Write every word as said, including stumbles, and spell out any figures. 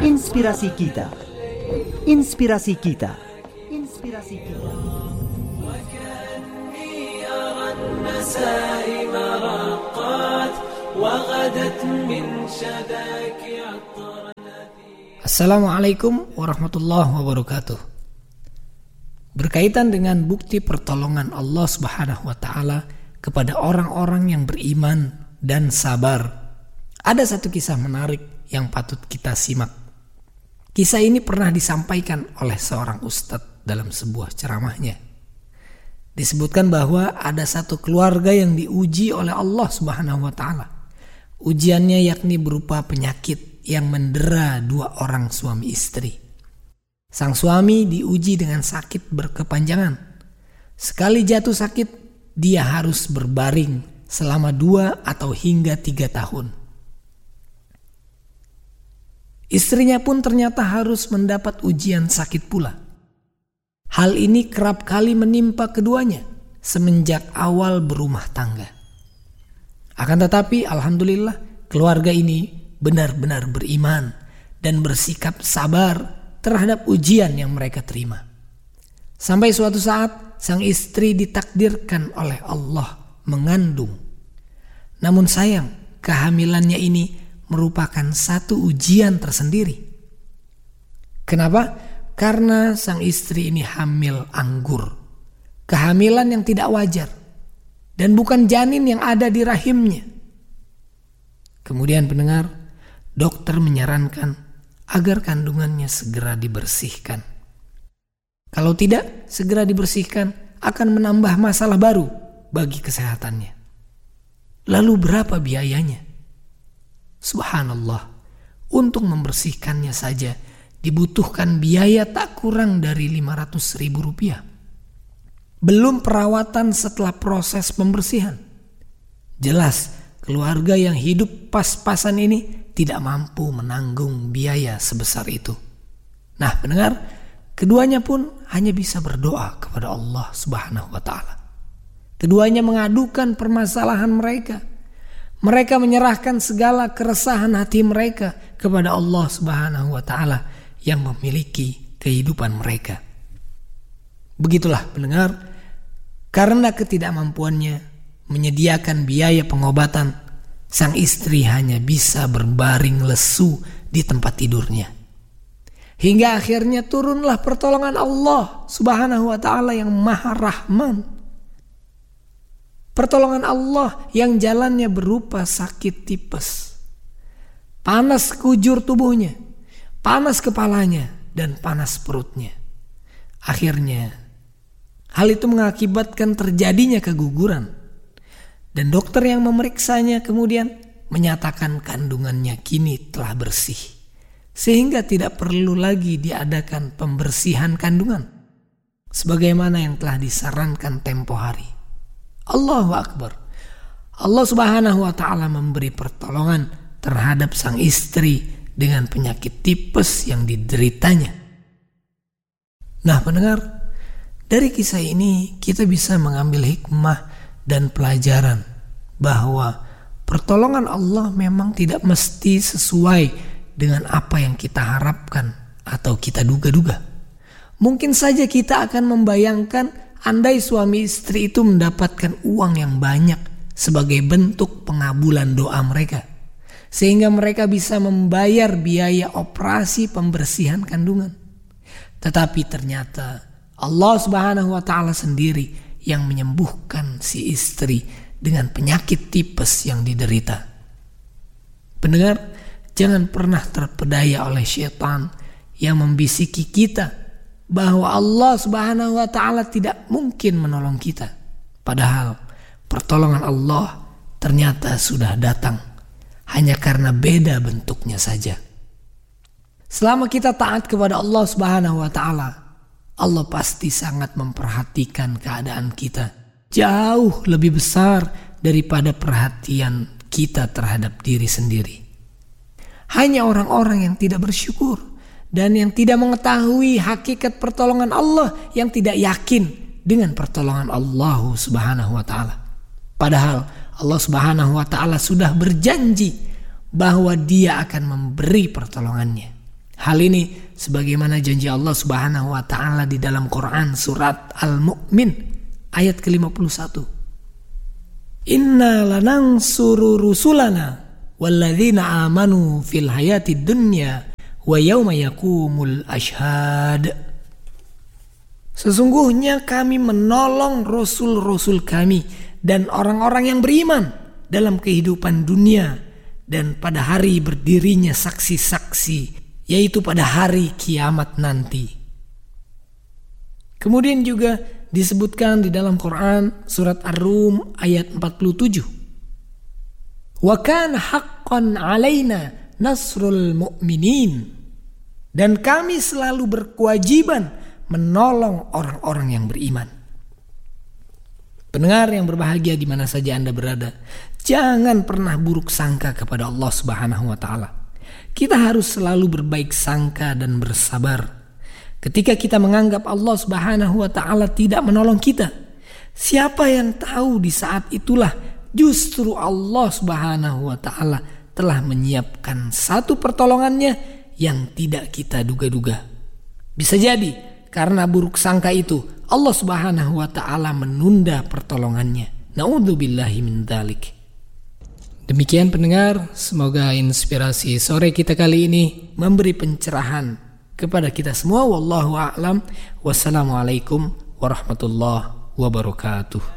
Inspirasi kita. Inspirasi kita. Inspirasi kita. Assalamualaikum warahmatullahi wabarakatuh. Berkaitan dengan bukti pertolongan Allah Subhanahu wa taala kepada orang-orang yang beriman dan sabar, ada satu kisah menarik yang patut kita simak. Kisah ini pernah disampaikan oleh seorang ustadz dalam sebuah ceramahnya. Disebutkan bahwa ada satu keluarga yang diuji oleh Allah Subhanahu wa taala. Ujiannya yakni berupa penyakit yang mendera dua orang suami istri. Sang suami diuji dengan sakit berkepanjangan. Sekali jatuh sakit, dia harus berbaring selama dua atau hingga tiga tahun. Istrinya pun ternyata harus mendapat ujian sakit pula. Hal ini kerap kali menimpa keduanya semenjak awal berumah tangga. Akan tetapi alhamdulillah keluarga ini benar-benar beriman dan bersikap sabar terhadap ujian yang mereka terima. Sampai suatu saat sang istri ditakdirkan oleh Allah mengandung. Namun sayang, kehamilannya ini merupakan satu ujian tersendiri. Kenapa? Karena sang istri ini hamil anggur. Kehamilan yang tidak wajar. Dan bukan janin yang ada di rahimnya. Kemudian pendengar, dokter menyarankan agar kandungannya segera dibersihkan. Kalau tidak segera dibersihkan akan menambah masalah baru bagi kesehatannya. Lalu berapa biayanya? Subhanallah, untuk membersihkannya saja dibutuhkan biaya tak kurang dari lima ratus ribu rupiah. Belum perawatan setelah proses pembersihan. Jelas keluarga yang hidup pas-pasan ini tidak mampu menanggung biaya sebesar itu. Nah pendengar, keduanya pun hanya bisa berdoa kepada Allah Subhanahu wa taala. Keduanya mengadukan permasalahan mereka. Mereka menyerahkan segala keresahan hati mereka kepada Allah Subhanahu wa taala yang memiliki kehidupan mereka. Begitulah pendengar, karena ketidakmampuannya menyediakan biaya pengobatan, sang istri hanya bisa berbaring lesu di tempat tidurnya. Hingga akhirnya turunlah pertolongan Allah Subhanahu wa taala yang Maha Rahman. Pertolongan Allah yang jalannya berupa sakit tipes. Panas kujur tubuhnya, panas kepalanya, dan panas perutnya. Akhirnya, hal itu mengakibatkan terjadinya keguguran. Dan dokter yang memeriksanya kemudian menyatakan kandungannya kini telah bersih. Sehingga tidak perlu lagi diadakan pembersihan kandungan. Sebagaimana yang telah disarankan tempo hari. Allahu Akbar. Allah Subhanahu wa taala memberi pertolongan terhadap sang istri dengan penyakit tipes yang dideritanya. Nah pendengar, dari kisah ini kita bisa mengambil hikmah dan pelajaran bahwa pertolongan Allah memang tidak mesti sesuai dengan apa yang kita harapkan atau kita duga-duga. Mungkin saja kita akan membayangkan andai suami istri itu mendapatkan uang yang banyak sebagai bentuk pengabulan doa mereka, sehingga mereka bisa membayar biaya operasi pembersihan kandungan. Tetapi ternyata Allah Subhanahu wa taala sendiri yang menyembuhkan si istri dengan penyakit tipes yang diderita. Pendengar, jangan pernah terpedaya oleh syaitan yang membisiki kita bahwa Allah Subhanahu wa taala tidak mungkin menolong kita. Padahal pertolongan Allah ternyata sudah datang, hanya karena beda bentuknya saja. Selama kita taat kepada Allah Subhanahu wa taala, Allah pasti sangat memperhatikan keadaan kita, jauh lebih besar daripada perhatian kita terhadap diri sendiri. Hanya orang-orang yang tidak bersyukur dan yang tidak mengetahui hakikat pertolongan Allah yang tidak yakin dengan pertolongan Allah Subhanahu wa taala. Padahal Allah Subhanahu wa taala sudah berjanji bahwa Dia akan memberi pertolongannya. Hal ini sebagaimana janji Allah Subhanahu wa taala di dalam Quran surat Al-Mu'min ayat ke lima puluh satu. Inna lanansuru rusulana walladzina amanu fil hayatid dunya wa yauma yaqumul ashhad. Sesungguhnya kami menolong rasul-rasul kami dan orang-orang yang beriman dalam kehidupan dunia dan pada hari berdirinya saksi-saksi, yaitu pada hari kiamat nanti. Kemudian juga disebutkan di dalam Quran surat Ar-Rum ayat empat puluh tujuh. Wa kana haqqan 'alaina nasrul mu'minin. Dan kami selalu berkewajiban menolong orang-orang yang beriman. Pendengar yang berbahagia di mana saja Anda berada, jangan pernah buruk sangka kepada Allah Subhanahu wa taala. Kita harus selalu berbaik sangka dan bersabar. Ketika kita menganggap Allah Subhanahu wa taala tidak menolong kita, siapa yang tahu di saat itulah justru Allah Subhanahu wa taala telah menyiapkan satu pertolongannya yang tidak kita duga-duga. Bisa jadi karena buruk sangka itu Allah Subhanahu wa taala menunda pertolongannya. Na'udzubillahi min dzalik. Demikian pendengar, semoga inspirasi sore kita kali ini memberi pencerahan kepada kita semua. Wallahu a'lam. Wassalamualaikum warahmatullahi wabarakatuh.